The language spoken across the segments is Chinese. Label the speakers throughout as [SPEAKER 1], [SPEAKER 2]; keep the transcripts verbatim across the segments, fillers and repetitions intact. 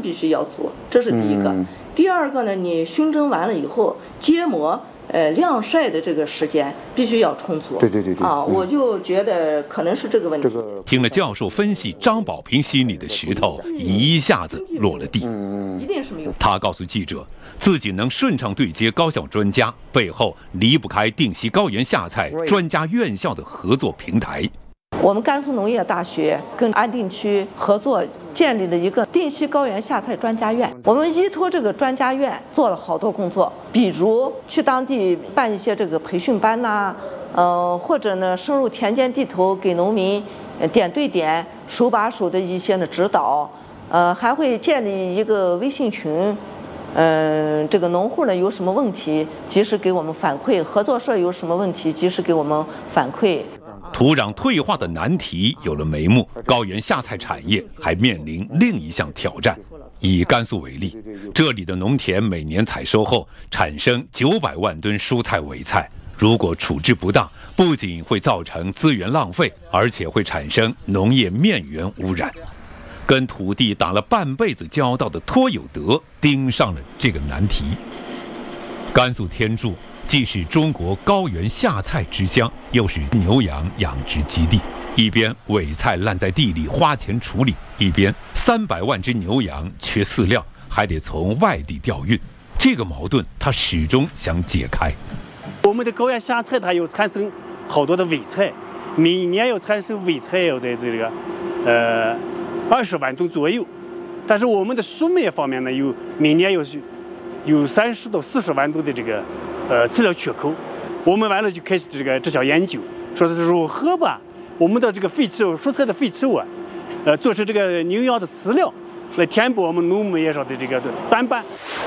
[SPEAKER 1] 必须要做，这是第一个。嗯、第二个呢，你熏蒸完了以后结膜。呃，晾晒的这个时间必须要充足。
[SPEAKER 2] 对对对对。
[SPEAKER 1] 啊，我就觉得可能是这个问题。这
[SPEAKER 3] 个、听了教授分析，张宝平心里的石头一下子落了地。
[SPEAKER 1] 嗯，一定是没有。
[SPEAKER 3] 他告诉记者，自己能顺畅对接高校专家，背后离不开定西高原下菜专家院校的合作平台。
[SPEAKER 1] 我们甘肃农业大学跟安定区合作建立了一个定西高原下菜专家院，我们依托这个专家院做了好多工作，比如去当地办一些这个培训班呐、啊，呃，或者呢深入田间地头给农民点对点、手把手的一些呢指导，呃，还会建立一个微信群。嗯、呃，这个农户呢有什么问题，及时给我们反馈；合作社有什么问题，及时给我们反馈。
[SPEAKER 3] 土壤退化的难题有了眉目，高原下菜产业还面临另一项挑战。以甘肃为例，这里的农田每年采收后产生九百万吨蔬菜伪菜，如果处置不当，不仅会造成资源浪费，而且会产生农业面源污染。跟土地打了半辈子交道的托有德盯上了这个难题。甘肃天柱既是中国高原下菜之乡，又是牛羊养殖基地。一边伪菜烂在地里花钱处理，一边三百万只牛羊缺饲料，还得从外地调运。这个矛盾他始终想解开。
[SPEAKER 4] 我们的高原下菜它有产生好多的伪菜，每年要产生伪菜要在这个呃二十万吨左右，但是我们的树苗方面呢，有每年有有三十到四十万吨的这个呃饲料缺口。我们完了就开始这个这项研究，说是如何把我们的这个废弃物、蔬菜的废弃物啊，呃，做成这个牛羊的饲料，来填补我们农牧业上的这个短板。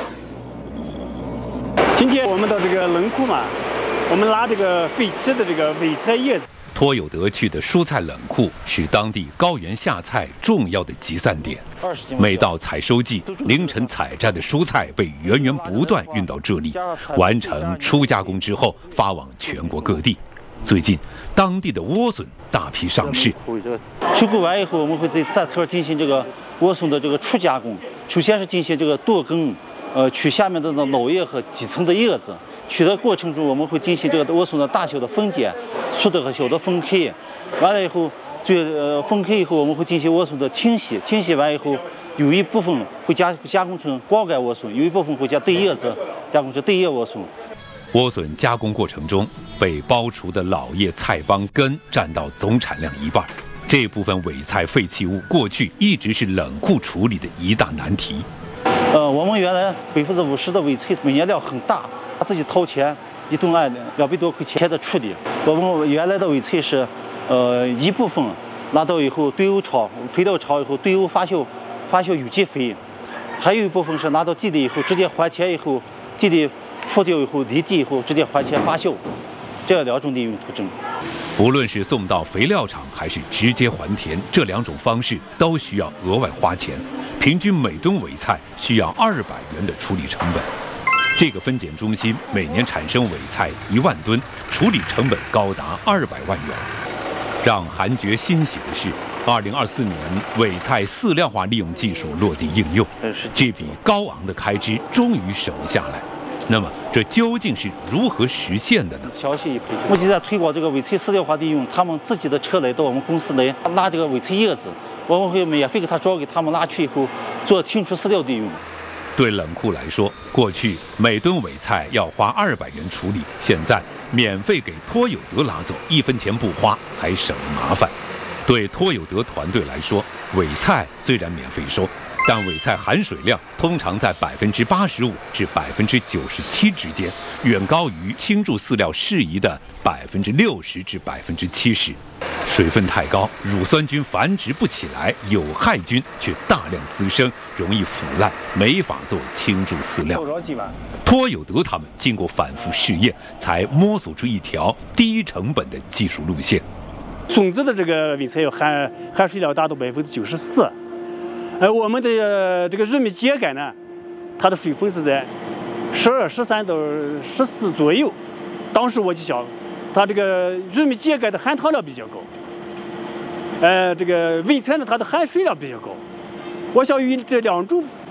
[SPEAKER 4] 今天我们到这个冷库嘛，我们拿这个废弃的这个伪菜叶子。
[SPEAKER 3] 托有德去的蔬菜冷库是当地高原下菜重要的集散点。每到采收季，凌晨采摘的蔬菜被源源不断运到这里，完成初加工之后发往全国各地。最近，当地的莴笋大批上市。
[SPEAKER 5] 收购完以后，我们会在在头进行这个莴笋的这个初加工。首先是进行这个剁根，呃，取下面的老叶和底层的叶子。取的过程中，我们会进行这个莴笋的大小的分解，粗的和小的分开。完了以后，最呃分开以后，我们会进行莴笋的清洗。清洗完以后，有一部分会加加工成光盖莴笋，有一部分会加对叶子，加工成对叶莴笋。
[SPEAKER 3] 莴笋加工过程中，被剥除的老叶菜帮根占到总产量一半。这部分伪菜废弃物过去一直是冷库处理的一大难题。
[SPEAKER 5] 呃，我们原来百分之五十的伪菜每年量很大。他自己掏钱一吨按两百多块钱的处理。我们原来的伪菜是，呃，一部分拿到以后堆瓯厂，肥料厂以后堆瓯发酵，发酵有机肥；还有一部分是拿到基地以后直接还钱以后，基地除掉以后离地以后直接还钱发酵，这两种利用途径。
[SPEAKER 3] 不论是送到肥料厂还是直接还田，这两种方式都需要额外花钱，平均每吨伪菜需要二百元的处理成本。这个分拣中心每年产生伪菜一万吨，处理成本高达二百万元。让韩觉欣喜的是，二零二四年伪菜饲料化利用技术落地应用，这笔高昂的开支终于省了下来。那么，这究竟是如何实现的呢？
[SPEAKER 5] 消息目前在推广这个伪菜饲料化利用，他们自己的车来到我们公司来拉这个伪菜叶子，我们会免费给他装，给他们拉去以后做清除饲料利用。
[SPEAKER 3] 对冷库来说，过去每吨伪菜要花二百元处理，现在免费给托有德拿走，一分钱不花，还省了麻烦。对托有德团队来说，伪菜虽然免费收，但伪菜含水量通常在百分之八十五至百分之九十七之间，远高于倾注饲料适宜的百分之六十至百分之七十。水分太高，乳酸菌繁殖不起来，有害菌却大量滋生，容易腐烂，没法做倾注饲料。托有德他们经过反复试验，才摸索出一条低成本的技术路线。
[SPEAKER 4] 松子的这个伪菜要含含水量达到百分之九十四，而我们的、呃、这个玉米秸秆呢，它的水分是在十二、十三到十四左右。当时我就想，它这个玉米秸秆的含糖量比较高，呃，这个伪菜呢，它的含水量比较高。我想用这两种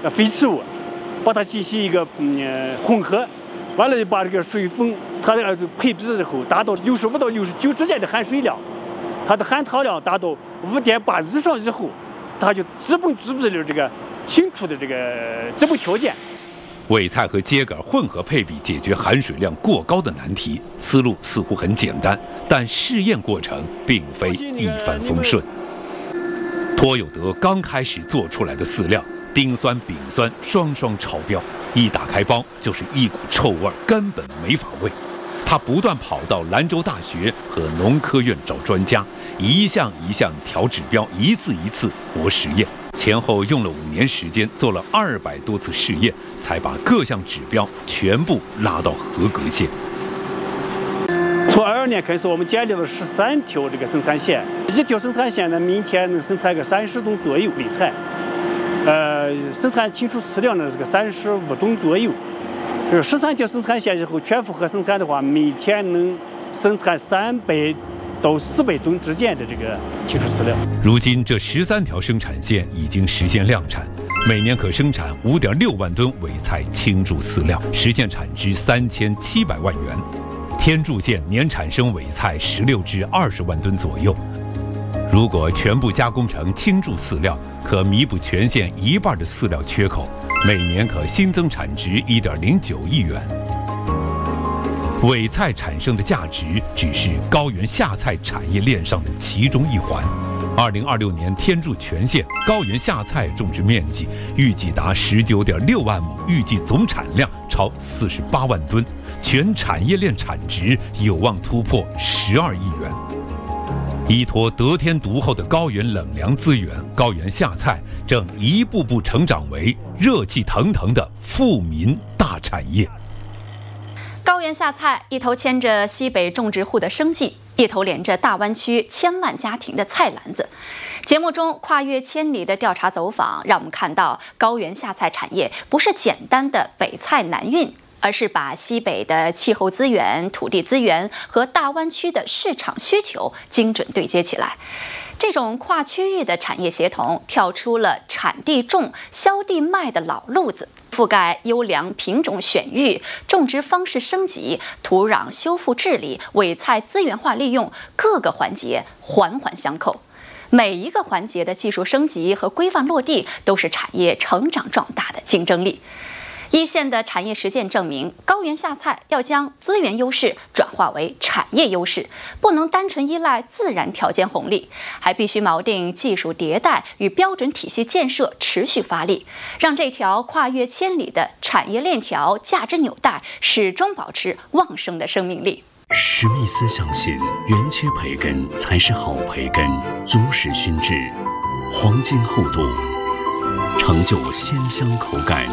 [SPEAKER 4] 呃废弃物，把它进行一个嗯混合，完了就把这个水分它的配比之后达到六十五到六十九之间的含水量，它的含糖量达到五点八以上以后，它就基本具备了这个清除的这个基本条件。
[SPEAKER 3] 委菜和秸秆混合配比解决含水量过高的难题，思路似乎很简单，但试验过程并非一帆风顺。托有德刚开始做出来的饲料，丁酸、丙酸双双超标，一打开包就是一股臭味，根本没法喂。他不断跑到兰州大学和农科院找专家，一项一项调指标，一次一次磨实验，前后用了五年时间，做了二百多次试验，才把各项指标全部拉到合格线。
[SPEAKER 4] 从二二年开始，我们建立了十三条这个生产线，一条生产线呢，明天能生产个三十吨左右委菜，呃，生产清除饲料呢是个三十五吨左右。这十三条生产线以后全负荷生产的话，每天能生产三百到四百吨之间的这个清除饲料。
[SPEAKER 3] 如今这十三条生产线已经实现量产，每年可生产五点六万吨委菜清注饲料，实现产值三千七百万元。天柱县年产生委菜十六至二十万吨左右。如果全部加工成清注饲料，可弥补全县一半的饲料缺口，每年可新增产值一点零九亿元。委菜产生的价值只是高原下菜产业链上的其中一环。二零二六年天柱全县高原下菜种植面积预计达十九点六万亩，预计总产量超四十八万吨，全产业链产值有望突破十二亿元。依托得天独厚的高原冷凉资源，高原下菜正一步步成长为热气腾腾的富民大产业。
[SPEAKER 2] 高原下菜一头牵着西北种植户的生计，一头连着大湾区千万家庭的菜篮子。节目中跨越千里的调查走访，让我们看到高原下菜产业不是简单的北菜南运，而是把西北的气候资源、土地资源和大湾区的市场需求精准对接起来。这种跨区域的产业协同，跳出了产地种、销地卖的老路子，覆盖优良品种选育、种植方式升级、土壤修复治理、委菜资源化利用各个环节环环相扣。每一个环节的技术升级和规范落地，都是产业成长壮大的竞争力。一线的产业实践证明，高原下菜要将资源优势转化为产业优势，不能单纯依赖自然条件红利，还必须锚定技术迭代与标准体系建设持续发力，让这条跨越千里的产业链条价值纽带始终保持旺盛的生命力。
[SPEAKER 6] 史密斯相信，原切培根才是好培根，足史熏制，黄金厚度，成就鲜香口感。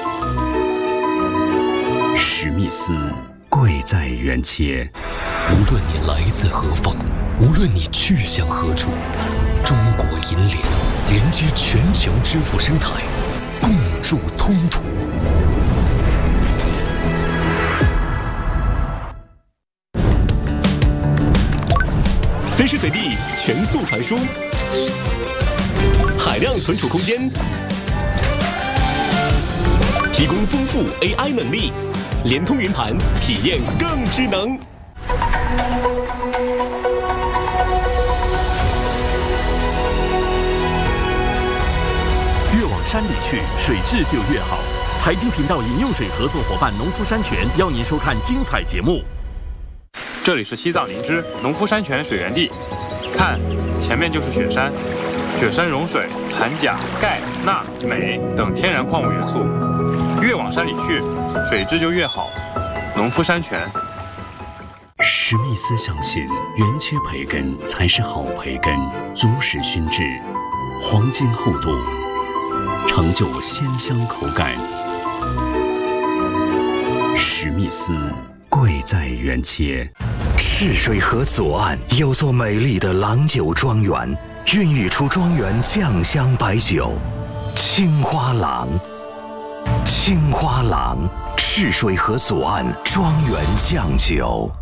[SPEAKER 6] 史密斯，贵在原切。
[SPEAKER 7] 无论你来自何方，无论你去向何处，中国银联连接全球支付生态，共筑通途。随时随地全速传输，海量存储空间，提供丰富 A I 能力，联通云盘，体验更智能。
[SPEAKER 8] 越往山里去，水质就越好。财经频道饮用水合作伙伴农夫山泉邀您收看精彩节目。
[SPEAKER 9] 这里是西藏林芝农夫山泉水源地，看，前面就是雪山，雪山融水含钾、钙、钠、镁等天然矿物元素。越往山里去，水质就越好。农夫山泉。
[SPEAKER 6] 史密斯相信，原切培根才是好培根，足史熏制，黄金厚度，成就鲜香口感。史密斯，贵在原切。
[SPEAKER 7] 赤水河左岸有座美丽的郎酒庄园，孕育出庄园酱香白酒，青花郎。青花郎，赤水河左岸庄园酱酒。